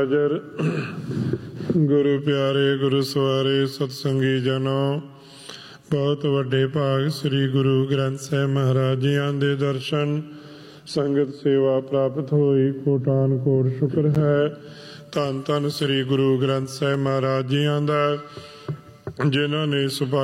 ਹਾਜ਼ਰ ਗੁਰੂ ਪਿਆਰੇ ਗੁਰੂ ਸਵਾਰੇ ਸਤਸੰਗੀ ਜਨੋ, ਬਹੁਤ ਵੱਡੇ ਭਾਗ ਸ੍ਰੀ ਗੁਰੂ ਗ੍ਰੰਥ ਸਾਹਿਬ ਮਹਾਰਾਜ ਜੀਆਂ ਦੇ ਦਰਸ਼ਨ ਸੰਗਤ ਸੇਵਾ ਪ੍ਰਾਪਤ ਹੋਈ। ਕੋਟਾਨ ਕੋਟ ਸ਼ੁਕਰ ਹੈ। ਧੰਨ ਧੰਨ ਸ੍ਰੀ ਗੁਰੂ ਗ੍ਰੰਥ ਸਾਹਿਬ ਮਹਾਰਾਜ ਜੀਆਂ ਦਾ, ਜਿਨ੍ਹਾਂ ਨੇ